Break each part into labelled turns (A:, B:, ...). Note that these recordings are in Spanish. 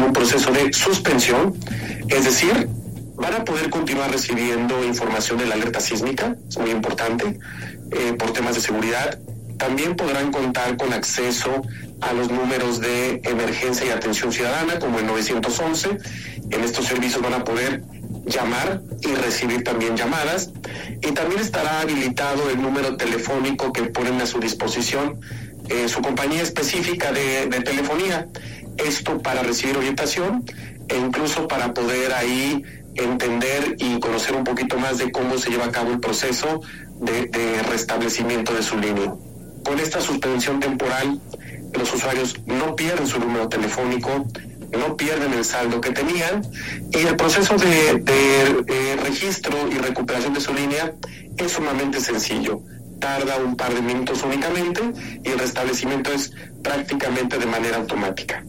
A: un proceso de suspensión, es decir, van a poder continuar recibiendo información de la alerta sísmica, es muy importante, por temas de seguridad. También podrán contar con acceso a los números de emergencia y atención ciudadana, como el 911. En estos servicios van a poder llamar y recibir también llamadas. Y también estará habilitado el número telefónico que ponen a su disposición su compañía específica de telefonía. Esto para recibir orientación e incluso para poder ahí entender y conocer un poquito más de cómo se lleva a cabo el proceso de restablecimiento de su línea. Con esta suspensión temporal, los usuarios no pierden su número telefónico, no pierden el saldo que tenían, y el proceso de registro y recuperación de su línea es sumamente sencillo. Tarda un par de minutos únicamente y el restablecimiento es prácticamente de manera automática.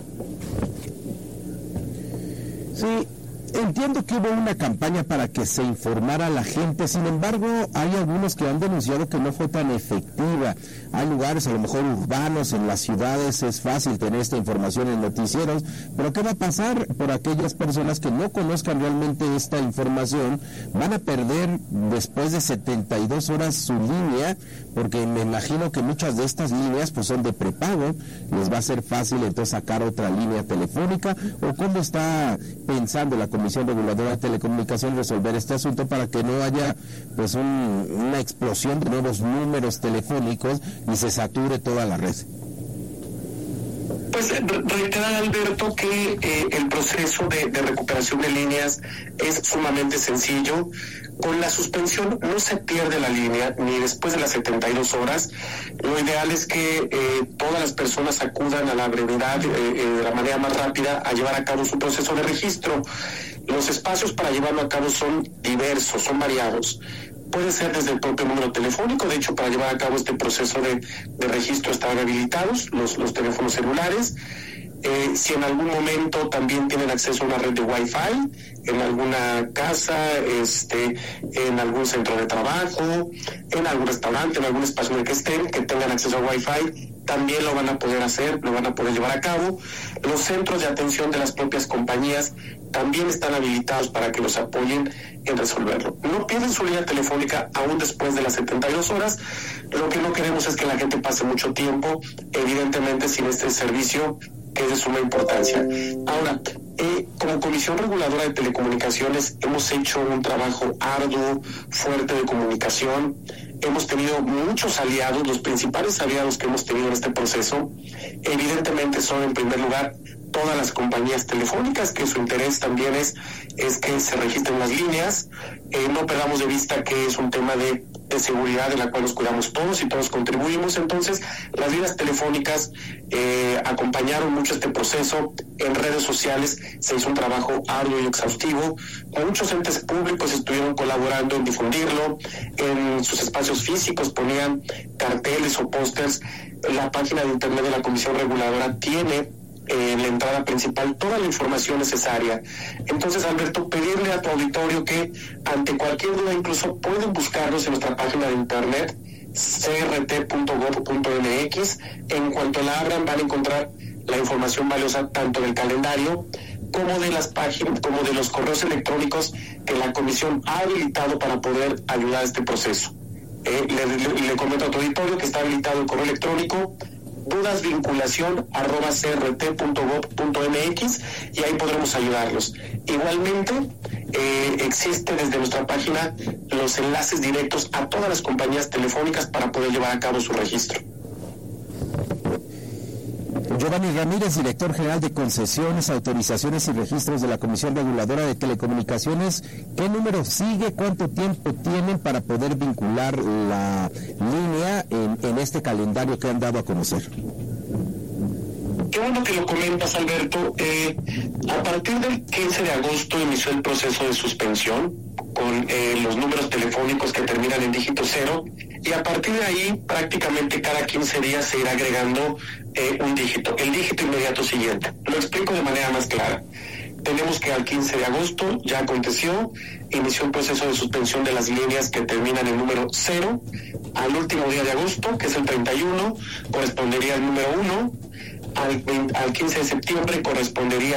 B: Sí. Entiendo que hubo una campaña para que se informara a la gente, sin embargo, hay algunos que han denunciado que no fue tan efectiva. Hay lugares, a lo mejor urbanos, en las ciudades es fácil tener esta información en noticieros, pero ¿qué va a pasar por aquellas personas que no conozcan realmente esta información? Van a perder después de 72 horas su línea, porque me imagino que muchas de estas líneas pues son de prepago. ¿Les va a ser fácil entonces sacar otra línea telefónica? ¿O cómo está pensando la Comisión Reguladora de Telecomunicaciones resolver este asunto para que no haya pues una explosión de nuevos números telefónicos y se sature toda la red?
A: Pues reiterar, Alberto, que el proceso de recuperación de líneas es sumamente sencillo. Con la suspensión no se pierde la línea ni después de las 72 horas. Lo ideal es que todas las personas acudan a la brevedad, de la manera más rápida, a llevar a cabo su proceso de registro. Los espacios para llevarlo a cabo son diversos, son variados. Puede ser desde el propio número telefónico. De hecho, para llevar a cabo este proceso de registro están habilitados los teléfonos celulares. Si en algún momento también tienen acceso a una red de Wi-Fi, en alguna casa, en algún centro de trabajo, en algún restaurante, en algún espacio en el que estén, que tengan acceso a Wi-Fi, también lo van a poder hacer, lo van a poder llevar a cabo. Los centros de atención de las propias compañías también están habilitados para que los apoyen en resolverlo. No pierden su línea telefónica aún después de las 72 horas. Lo que no queremos es que la gente pase mucho tiempo, evidentemente, sin este servicio, que es de suma importancia. Ahora, como Comisión Reguladora de Telecomunicaciones hemos hecho un trabajo arduo, fuerte de comunicación. Hemos tenido muchos aliados. Los principales aliados que hemos tenido en este proceso, evidentemente, son en primer lugar todas las compañías telefónicas, que su interés también es que se registren las líneas. No perdamos de vista que es un tema de seguridad de la cual nos cuidamos todos y todos contribuimos. Entonces, las líneas telefónicas acompañaron mucho este proceso. En redes sociales se hizo un trabajo arduo y exhaustivo. Muchos entes públicos estuvieron colaborando en difundirlo. En sus espacios físicos ponían carteles o pósters. La página de internet de la Comisión Reguladora tiene en la entrada principal toda la información necesaria. Entonces, Alberto, pedirle a tu auditorio que ante cualquier duda incluso pueden buscarnos en nuestra página de internet crt.gov.mx. En cuanto la abran van a encontrar la información valiosa tanto del calendario como de las páginas, como de los correos electrónicos que la comisión ha habilitado para poder ayudar a este proceso. Le comento a tu auditorio que está habilitado el correo electrónico dudasvinculación@crt.gov.mx y ahí podremos ayudarlos. Igualmente, existe desde nuestra página los enlaces directos a todas las compañías telefónicas para poder llevar a cabo su registro.
B: Giovanni Ramírez, director general de Concesiones, Autorizaciones y Registros de la Comisión Reguladora de Telecomunicaciones, ¿qué número sigue? ¿Cuánto tiempo tienen para poder vincular la línea en este calendario que han dado a conocer?
A: Qué bueno que lo comentas, Alberto. A partir del 15 de agosto inició el proceso de suspensión con los números telefónicos que terminan en dígito 0, y a partir de ahí prácticamente cada 15 días se irá agregando un dígito, el dígito inmediato siguiente. Lo explico de manera más clara. Tenemos que al 15 de agosto ya aconteció, inició un proceso de suspensión de las líneas que terminan en número 0. Al último día de agosto, que es el 31, correspondería al número 1. Al 15 de septiembre correspondería